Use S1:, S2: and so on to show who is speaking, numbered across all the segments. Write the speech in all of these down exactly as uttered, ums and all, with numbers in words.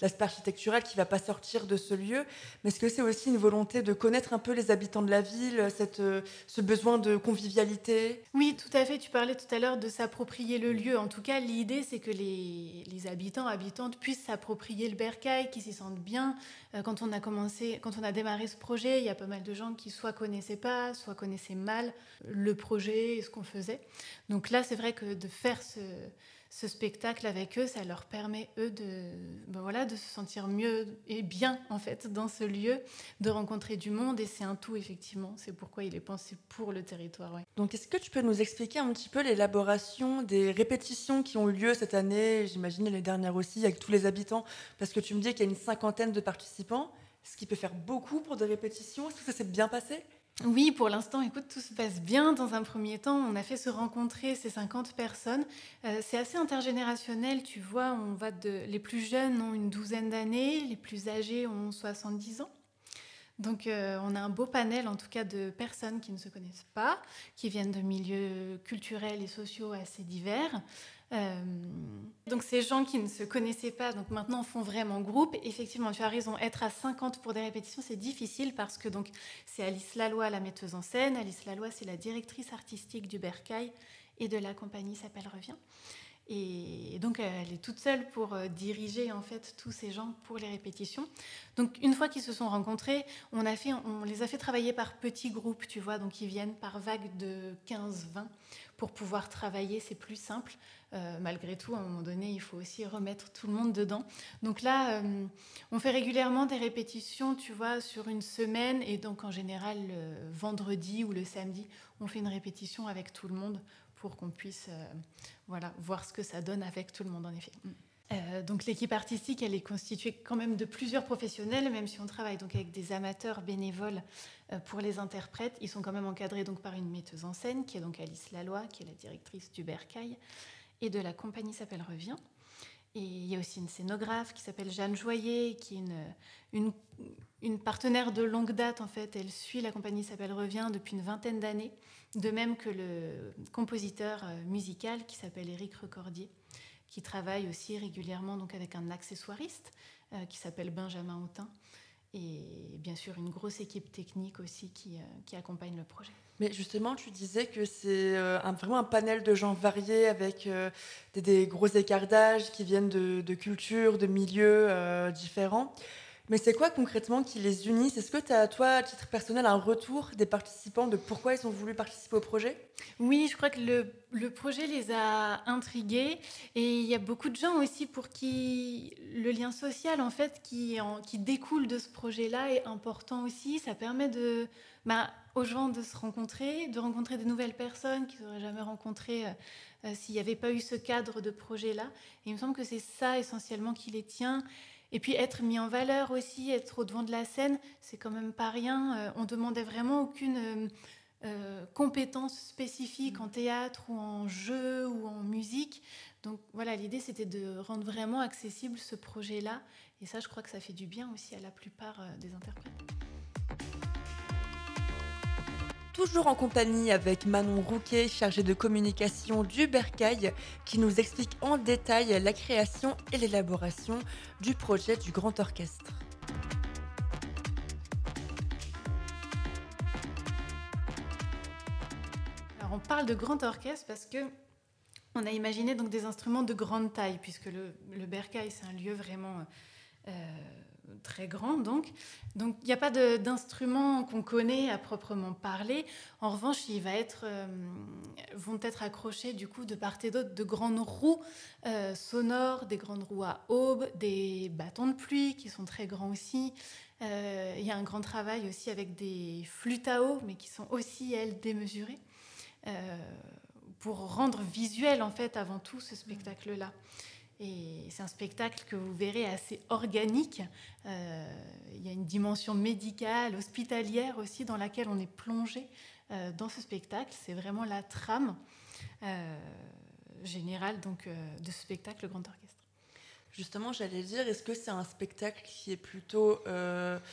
S1: l'aspect architectural qui ne va pas sortir de ce lieu. Mais est-ce que c'est aussi une volonté de connaître un peu les habitants de la ville, cette, euh, ce besoin de convivialité?
S2: Oui, tout à fait. Tu parlais tout à l'heure de s'approprier le lieu. En tout cas, l'idée, c'est que les, les habitants, habitantes puissent s'approprier le bercail, qu'ils s'y sentent bien. Euh, quand on a commencé, quand on a démarré ce projet, il y a pas mal de gens qui soit connaissaient pas, soit connaissaient mal le projet et ce qu'on faisait. Donc là, c'est vrai que de faire ce, ce spectacle avec eux, ça leur permet, eux, de, ben voilà, de se sentir mieux et bien, en fait, dans ce lieu, de rencontrer du monde. Et c'est un tout, effectivement. C'est pourquoi il est pensé pour le territoire, ouais.
S1: Donc, est-ce que tu peux nous expliquer un petit peu l'élaboration des répétitions qui ont eu lieu cette année, j'imagine l'année dernière aussi, avec tous les habitants? Parce que tu me dis qu'il y a une cinquantaine de participants, ce qui peut faire beaucoup pour des répétitions. Est-ce que ça s'est bien passé?
S2: Oui, pour l'instant, écoute, tout se passe bien. Dans un premier temps, on a fait se rencontrer ces cinquante personnes. Euh, c'est assez intergénérationnel, tu vois. On va de... Les plus jeunes ont une douzaine d'années, les plus âgés ont soixante-dix ans. Donc, euh, on a un beau panel, en tout cas, de personnes qui ne se connaissent pas, qui viennent de milieux culturels et sociaux assez divers. Euh, donc, ces gens qui ne se connaissaient pas, donc maintenant font vraiment groupe. Effectivement, tu as raison, être à cinquante pour des répétitions, c'est difficile parce que donc, c'est Alice Laloy, la metteuse en scène. Alice Laloy, c'est la directrice artistique du Bercail et de la compagnie s'appelle Revient. Et donc, elle est toute seule pour euh, diriger en fait tous ces gens pour les répétitions. Donc, une fois qu'ils se sont rencontrés, on, a fait, on les a fait travailler par petits groupes, tu vois. Donc, ils viennent par vagues de quinze vingt pour pouvoir travailler. C'est plus simple. Euh, malgré tout, à un moment donné, il faut aussi remettre tout le monde dedans. Donc là, euh, on fait régulièrement des répétitions, tu vois, sur une semaine. Et donc, en général, le vendredi ou le samedi, on fait une répétition avec tout le monde pour qu'on puisse euh, voilà, voir ce que ça donne avec tout le monde, en effet. Euh, donc l'équipe artistique, elle est constituée quand même de plusieurs professionnels, même si on travaille donc avec des amateurs bénévoles euh, pour les interprètes. Ils sont quand même encadrés donc par une metteuse en scène, qui est donc Alice Laloy, qui est la directrice du Bercail, et de la compagnie s'appelle Revient. Et il y a aussi une scénographe qui s'appelle Jeanne Joyer, qui est une, une, une partenaire de longue date, en fait. Elle suit la compagnie s'appelle Revient depuis une vingtaine d'années, de même que le compositeur musical qui s'appelle Éric Recordier, qui travaille aussi régulièrement donc avec un accessoiriste euh, qui s'appelle Benjamin Autin, et bien sûr une grosse équipe technique aussi qui, euh, qui accompagne le projet.
S1: Mais justement, tu disais que c'est euh, un, vraiment un panel de gens variés avec euh, des, des gros écarts d'âge qui viennent de, de cultures, de milieux euh, différents. Mais c'est quoi concrètement qui les unit? Est-ce que tu as, toi, à titre personnel, un retour des participants de pourquoi ils ont voulu participer au projet?
S2: Oui, je crois que le, le projet les a intrigués, et il y a beaucoup de gens aussi pour qui le lien social en fait qui, en, qui découle de ce projet-là est important aussi. Ça permet de, bah, aux gens de se rencontrer, de rencontrer de nouvelles personnes qu'ils n'auraient jamais rencontrées euh, euh, s'il n'y avait pas eu ce cadre de projet-là. Et il me semble que c'est ça essentiellement qui les tient. Et puis être mis en valeur aussi, être au devant de la scène, c'est quand même pas rien. Euh, on demandait vraiment aucune euh, euh, compétences spécifiques en théâtre ou en jeu ou en musique. Donc voilà, l'idée c'était de rendre vraiment accessible ce projet-là. Et ça, je crois que ça fait du bien aussi à la plupart euh, des interprètes.
S1: Toujours en compagnie avec Manon Rouquet, chargée de communication du Bercail, qui nous explique en détail la création et l'élaboration du projet du Grand Orchestre.
S2: Alors on parle de grand orchestre parce que on a imaginé donc des instruments de grande taille, puisque le, le Bercail c'est un lieu vraiment euh, très grand, donc donc il n'y a pas de, d'instruments qu'on connaît à proprement parler. En revanche, il va être euh, vont être accrochés du coup de part et d'autre de grandes roues euh, sonores, des grandes roues à aubes, des bâtons de pluie qui sont très grands aussi. Euh, il y a un grand travail aussi avec des flûtes à eau, mais qui sont aussi elles démesurées. Euh, pour rendre visuel en fait avant tout ce spectacle-là. Et c'est un spectacle que vous verrez assez organique. Euh, il y a une dimension médicale, hospitalière aussi dans laquelle on est plongé euh, dans ce spectacle. C'est vraiment la trame euh, générale donc, euh, de ce spectacle, le Grand Orchestre.
S1: Justement, j'allais dire, est-ce que c'est un spectacle qui est plutôt euh,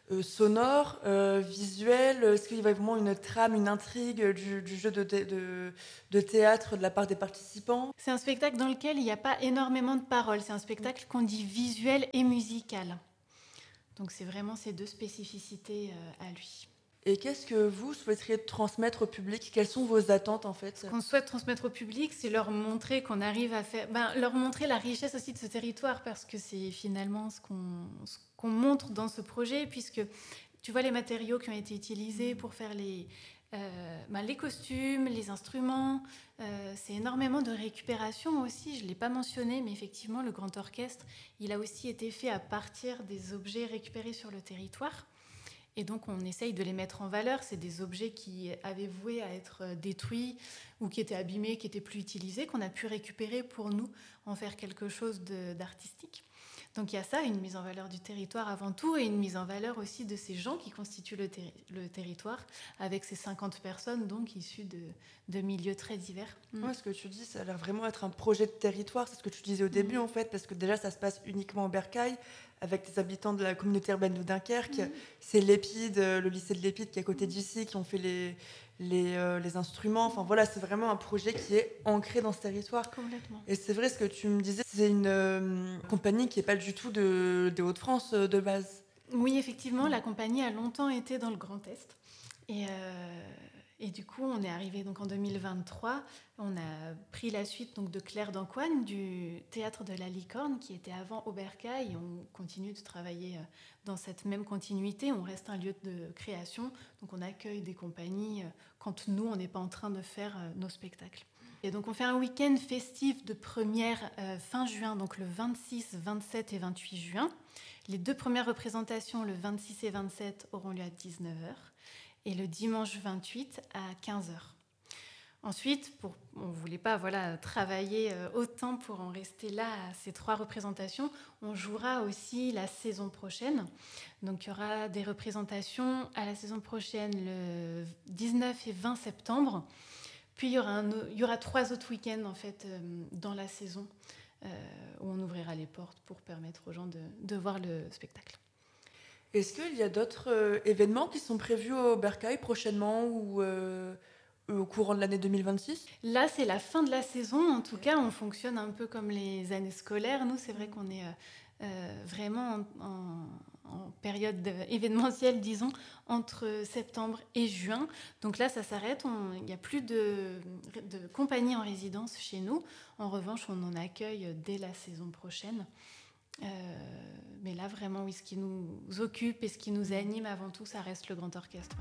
S1: euh, sonore, euh, visuel? Est-ce qu'il y a vraiment une trame, une intrigue du, du jeu de, thé- de, de théâtre de la part des participants?
S2: C'est un spectacle dans lequel il n'y a pas énormément de paroles. C'est un spectacle qu'on dit visuel et musical. Donc c'est vraiment ces deux spécificités euh, à lui.
S1: Et qu'est-ce que vous souhaiteriez transmettre au public? Quelles sont vos attentes en fait?
S2: Ce qu'on souhaite transmettre au public, c'est leur montrer qu'on arrive à faire, ben, leur montrer la richesse aussi de ce territoire, parce que c'est finalement ce qu'on, ce qu'on montre dans ce projet, puisque tu vois les matériaux qui ont été utilisés pour faire les, euh, ben, les costumes, les instruments, euh, c'est énormément de récupération aussi. Je ne l'ai pas mentionné, mais effectivement, le grand orchestre, il a aussi été fait à partir des objets récupérés sur le territoire. Et donc, on essaye de les mettre en valeur. C'est des objets qui avaient voué à être détruits ou qui étaient abîmés, qui n'étaient plus utilisés, qu'on a pu récupérer pour nous, en faire quelque chose de, d'artistique. Donc, il y a ça, une mise en valeur du territoire avant tout, et une mise en valeur aussi de ces gens qui constituent le, ter- le territoire, avec ces cinquante personnes, donc, issues de, de milieux très divers.
S1: Mm. Ouais, ce que tu dis, ça a l'air vraiment être un projet de territoire. C'est ce que tu disais au début, mm. en fait, parce que déjà, ça se passe uniquement au Bercail, avec des habitants de la communauté urbaine de Dunkerque. Mmh. C'est l'Épide, le lycée de l'Épide qui est à côté d'ici, qui ont fait les, les, euh, les instruments. Enfin voilà, c'est vraiment un projet qui est ancré dans ce territoire.
S2: Complètement.
S1: Et c'est vrai ce que tu me disais, c'est une euh, compagnie qui n'est pas du tout de, des Hauts-de-France euh, de base.
S2: Oui, effectivement, mmh. la compagnie a longtemps été dans le Grand Est. Et... Euh... Et du coup, on est arrivé donc en deux mille vingt-trois. On a pris la suite donc de Claire d'Ancoine du Théâtre de la Licorne, qui était avant au Bercail. Et on continue de travailler dans cette même continuité. On reste un lieu de création. Donc on accueille des compagnies quand nous, on n'est pas en train de faire nos spectacles. Et donc on fait un week-end festif de première euh, fin juin, donc le vingt-six, vingt-sept et vingt-huit juin. Les deux premières représentations, le vingt-six et vingt-sept, auront lieu à dix-neuf heures. Et le dimanche vingt-huit à quinze heures. Ensuite, pour, on ne voulait pas voilà, travailler autant pour en rester là à ces trois représentations. On jouera aussi la saison prochaine. Donc, il y aura des représentations à la saison prochaine le dix-neuf et vingt septembre. Puis, il y aura, un, il y aura trois autres week-ends en fait, dans la saison euh, où on ouvrira les portes pour permettre aux gens de, de voir le spectacle.
S1: Est-ce qu'il y a d'autres euh, événements qui sont prévus au Bercail prochainement ou euh, au courant de l'année deux mille vingt-six?
S2: Là, c'est la fin de la saison. En tout cas, on fonctionne un peu comme les années scolaires. Nous, c'est vrai qu'on est euh, euh, vraiment en, en, en période événementielle, disons, entre septembre et juin. Donc là, ça s'arrête. Il n'y a plus de, de compagnie en résidence chez nous. En revanche, on en accueille dès la saison prochaine. Euh, mais là vraiment oui, ce qui nous occupe et ce qui nous anime avant tout, ça reste le grand orchestre.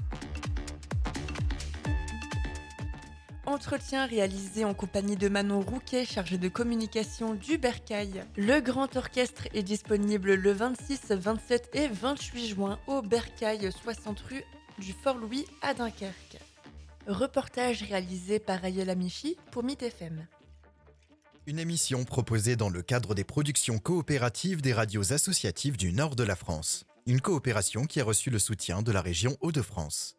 S2: Ouais.
S1: Entretien réalisé en compagnie de Manon Rouquet, chargée de communication du Bercail. Le grand orchestre est disponible le vingt-six, vingt-sept et vingt-huit juin au Bercail, soixante rue du Fort-Louis à Dunkerque. Reportage réalisé par Ayel Amichi pour Mythe F M.
S3: Une émission proposée dans le cadre des productions coopératives des radios associatives du nord de la France. Une coopération qui a reçu le soutien de la région Hauts-de-France.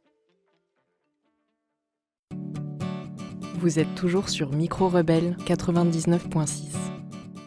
S4: Vous êtes toujours sur Micro Rebelle quatre-vingt-dix-neuf virgule six.